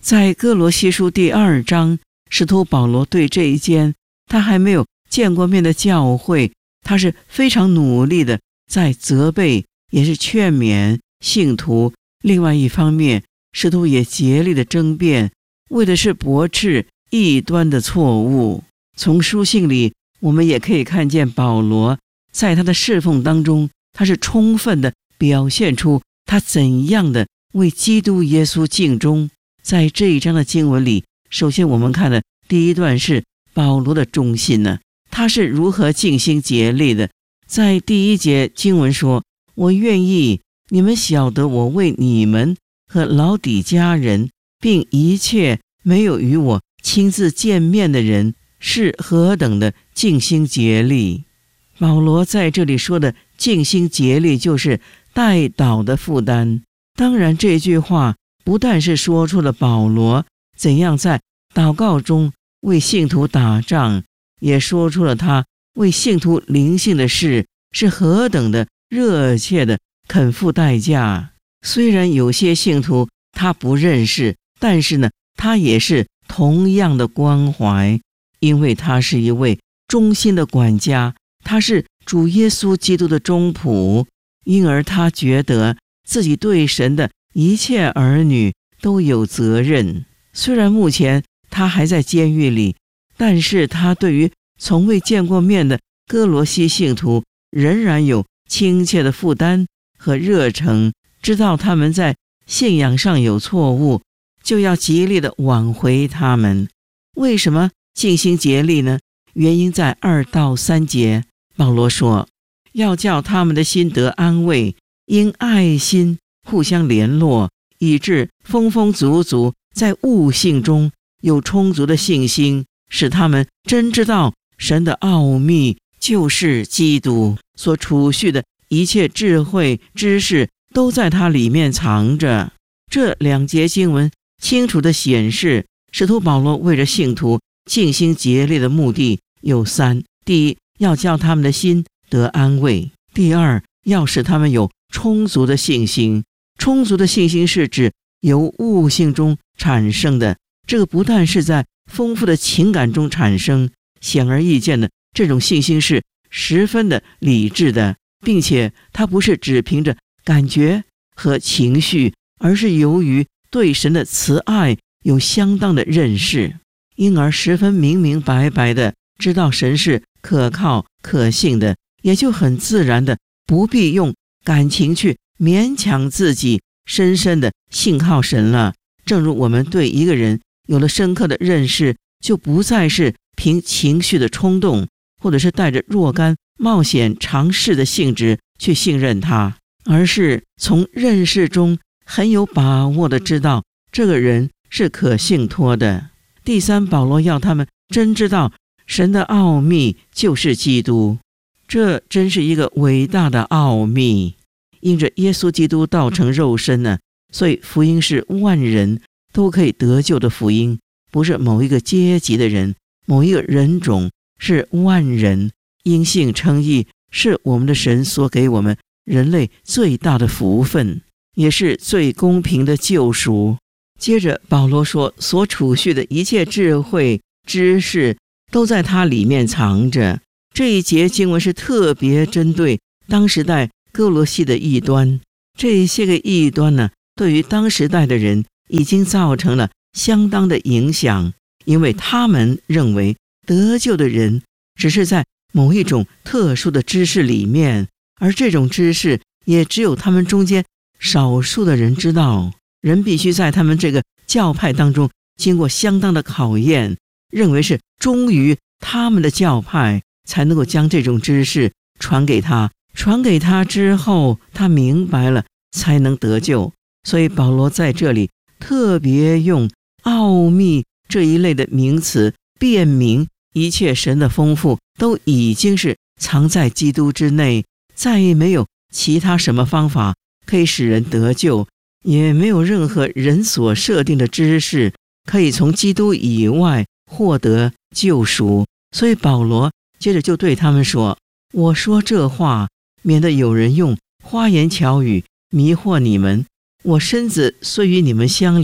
在哥罗西书第2章，使徒保罗对这一间他还没有见过面的教会，他是非常努力的在责备，也是劝勉信徒。另外一方面，使徒也竭力的争辩，为的是驳斥异端的错误。从书信里我们也可以看见保罗在他的侍奉当中，他是充分的表现出他怎样的为基督耶稣尽忠。在这一章的经文里，首先我们看的第一段是保罗的忠心呢，他是如何尽心竭力的。在第1节经文说，我愿意你们晓得我为你们和老底嘉人并一切没有与我亲自见面的人是何等的尽心竭力。保罗在这里说的尽心竭力就是代祷的负担。当然这句话不但是说出了保罗怎样在祷告中为信徒打仗，也说出了他为信徒灵性的事是何等的热切的肯付代价。虽然有些信徒他不认识，但是呢，他也是同样的关怀，因为他是一位忠心的管家，他是主耶稣基督的忠仆，因而他觉得自己对神的一切儿女都有责任。虽然目前他还在监狱里，但是他对于从未见过面的哥罗西信徒仍然有亲切的负担和热诚，知道他们在信仰上有错误，就要极力的挽回他们。为什么尽心竭力呢？原因在2到3节，保罗说，要叫他们的心得安慰，因爱心互相联络，以致丰丰足足在悟性中有充足的信心，使他们真知道神的奥秘就是基督，所储蓄的一切智慧知识都在它里面藏着。这2节经文清楚地显示，使徒保罗为了信徒尽心竭力的目的有3：第一，要叫他们的心得安慰；第二，要使他们有充足的信心。充足的信心是指由悟性中产生的，这个不但是在丰富的情感中产生，显而易见的，这种信心是十分的理智的，并且它不是只凭着感觉和情绪，而是由于对神的慈爱有相当的认识，因而十分明明白白的知道神是可靠可信的，也就很自然的不必用感情去勉强自己深深的信靠神了。正如我们对一个人有了深刻的认识，就不再是凭情绪的冲动，或者是带着若干冒险尝试的性质去信任他，而是从认识中很有把握的知道这个人是可信托的。第3，保罗要他们真知道神的奥秘就是基督，这真是一个伟大的奥秘。因着耶稣基督道成肉身呢，所以福音是万人都可以得救的福音，不是某一个阶级的人，某一个人种，是万人。因信称义是我们的神所给我们人类最大的福分，也是最公平的救赎。接着保罗说，所储蓄的一切智慧知识都在它里面藏着。这一节经文是特别针对当时代哥罗西的异端，这些个异端呢，对于当时代的人已经造成了相当的影响，因为他们认为得救的人只是在某一种特殊的知识里面，而这种知识也只有他们中间少数的人知道。人必须在他们这个教派当中经过相当的考验，认为是忠于他们的教派，才能够将这种知识传给他，传给他之后他明白了才能得救。所以保罗在这里特别用奥秘这一类的名词辨明一切神的丰富都已经是藏在基督之内，再也没有其他什么方法可以使人得救，也没有任何人所设定的知识可以从基督以外获得救赎。所以保罗接着就对他们说，我说这话免得有人用花言巧语迷惑你们，我身子虽与你们相离，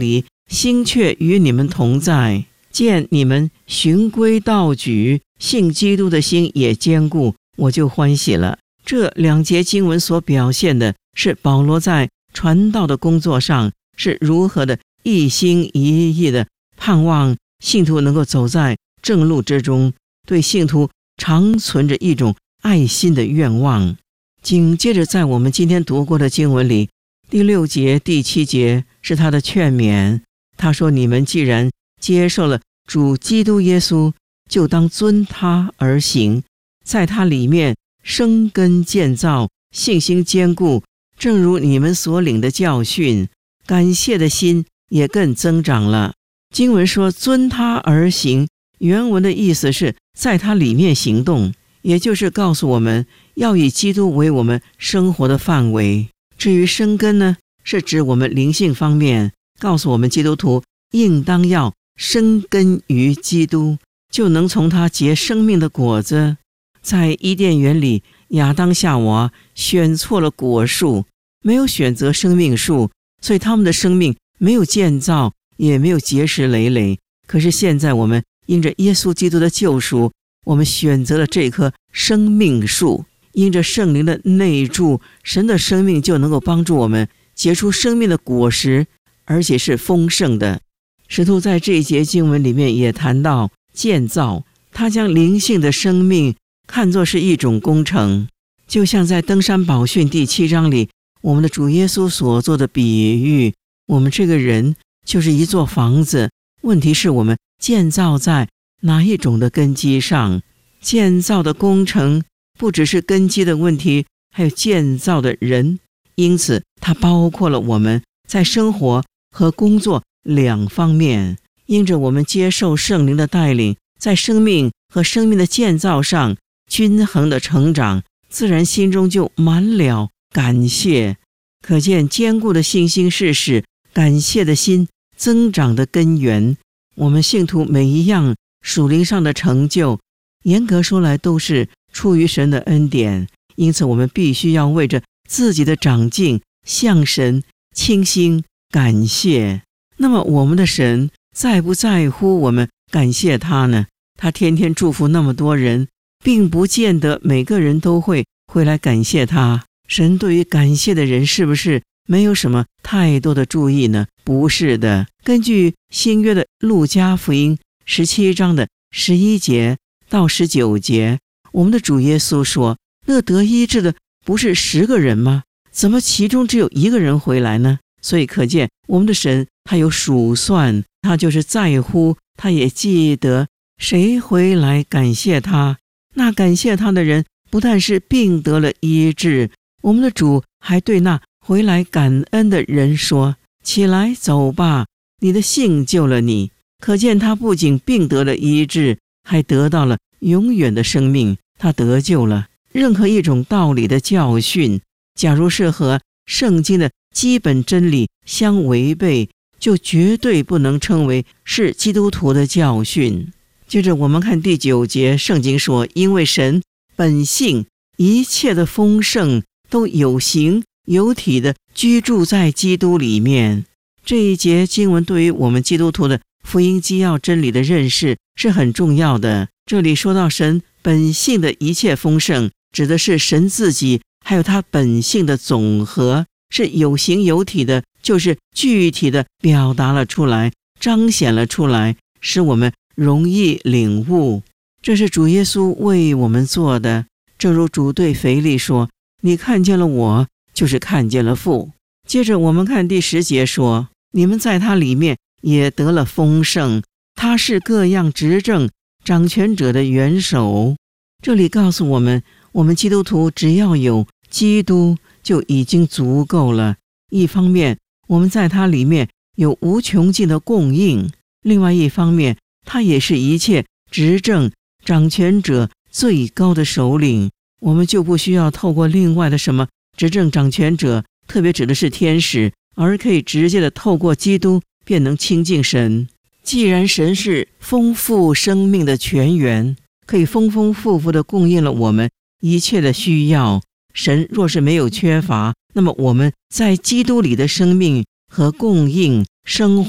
心却与你们同在，见你们循规蹈矩，信基督的心也坚固，我就欢喜了。这两节经文所表现的是保罗在传道的工作上是如何的一心一意的盼望信徒能够走在正路之中，对信徒常存着一种爱心的愿望。紧接着在我们今天读过的经文里，第6节、第7节是他的劝勉。他说，你们既然接受了主基督耶稣，就当遵他而行，在他里面生根建造，信心坚固，正如你们所领的教训，感谢的心也更增长了。经文说遵他而行，原文的意思是在他里面行动，也就是告诉我们要以基督为我们生活的范围。至于生根呢，是指我们灵性方面，告诉我们基督徒应当要生根于基督，就能从他结生命的果子。在伊甸园里，亚当夏娃选错了果树，没有选择生命树，所以他们的生命没有建造，也没有结实累累。可是现在我们因着耶稣基督的救赎，我们选择了这棵生命树，因着圣灵的内住，神的生命就能够帮助我们结出生命的果实，而且是丰盛的。使徒在这一节经文里面也谈到建造，他将灵性的生命看作是一种工程，就像在登山宝训第7章里，我们的主耶稣所做的比喻，我们这个人就是一座房子，问题是我们建造在哪一种的根基上。建造的工程不只是根基的问题，还有建造的人，因此它包括了我们在生活和工作两方面。因着我们接受圣灵的带领，在生命和生命的建造上均衡的成长，自然心中就满了感谢。可见坚固的信心是使感谢的心增长的根源。我们信徒每一样属灵上的成就，严格说来都是出于神的恩典，因此我们必须要为着自己的长进向神倾心感谢。那么我们的神在不在乎我们感谢他呢？他天天祝福那么多人，并不见得每个人都会回来感谢他。神对于感谢的人是不是没有什么太多的注意呢？不是的。根据新约的路加福音17章的11节到19节，我们的主耶稣说，那得医治的不是10个人吗？怎么其中只有1个人回来呢？所以可见我们的神他有数算，他就是在乎，他也记得谁回来感谢他。那感谢他的人不但是病得了医治，我们的主还对那回来感恩的人说，起来走吧，你的信救了你。可见他不仅病得了医治，还得到了永远的生命，他得救了。任何一种道理的教训，假如是和圣经的基本真理相违背，就绝对不能称为是基督徒的教训。接着我们看第9节，圣经说，因为神本性一切的丰盛都有形有体的居住在基督里面。这一节经文对于我们基督徒的福音基要真理的认识是很重要的。这里说到神本性的一切丰盛，指的是神自己还有他本性的总和，是有形有体的，就是具体的表达了出来，彰显了出来，使我们容易领悟。这是主耶稣为我们做的，正如主对腓利说，你看见了我，就是看见了父。接着我们看第10节说，你们在他里面也得了丰盛，他是各样执政掌权者的元首。这里告诉我们，我们基督徒只要有基督就已经足够了。一方面我们在他里面有无穷尽的供应，另外一方面他也是一切执政掌权者最高的首领，我们就不需要透过另外的什么执政掌权者，特别指的是天使，而可以直接的透过基督便能亲近神。既然神是丰富生命的泉源，可以丰丰富富的供应了我们一切的需要，神若是没有缺乏，那么我们在基督里的生命和供应生活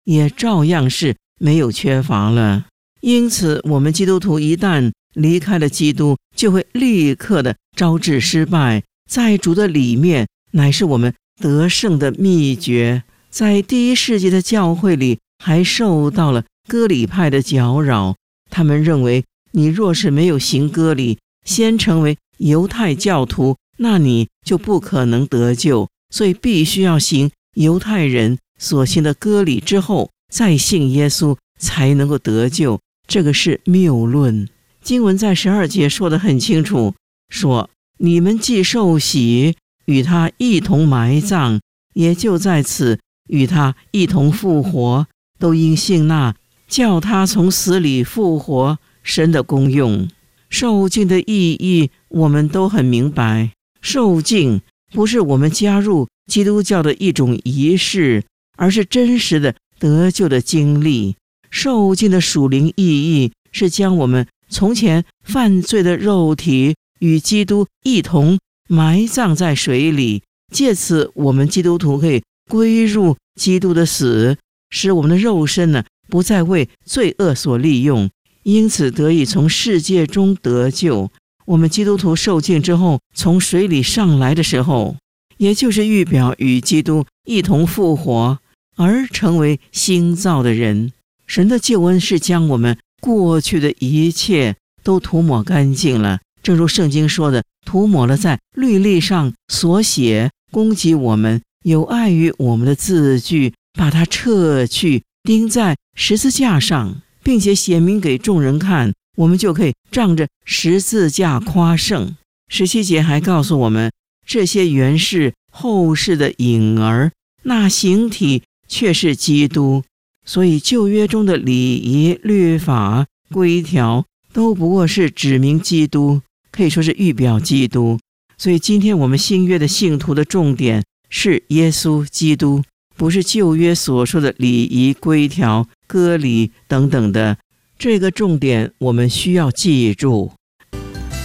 也照样是没有缺乏了。因此我们基督徒一旦离开了基督，就会立刻的招致失败。在主的里面乃是我们得胜的秘诀。在第一世纪的教会里，还受到了割礼派的搅扰。他们认为你若是没有行割礼，先成为犹太教徒，那你就不可能得救，所以必须要行犹太人所行的割礼之后，再信耶稣才能够得救。这个是谬论。经文在12节说得很清楚，说你们既受洗，与他一同埋葬，也就在此与他一同复活，都因信那叫他从死里复活神的功用。受浸的意义我们都很明白，受浸不是我们加入基督教的一种仪式，而是真实的得救的经历。受浸的属灵意义是将我们从前犯罪的肉体与基督一同埋葬在水里，借此我们基督徒可以归入基督的死，使我们的肉身不再为罪恶所利用，因此得以从世界中得救。我们基督徒受浸之后从水里上来的时候，也就是预表与基督一同复活，而成为新造的人。神的救恩是将我们过去的一切都涂抹干净了，正如圣经说的，涂抹了在律例上所写攻击我们有碍于我们的字句，把它撤去，钉在十字架上，并且显明给众人看，我们就可以仗着十字架夸胜。17节还告诉我们，这些原是后世的影儿，那形体却是基督。所以旧约中的礼仪、律法、规条都不过是指明基督，可以说是预表基督。所以今天我们新约的信徒的重点是耶稣基督，不是旧约所说的礼仪、规条、割礼等等的。这个重点我们需要记住。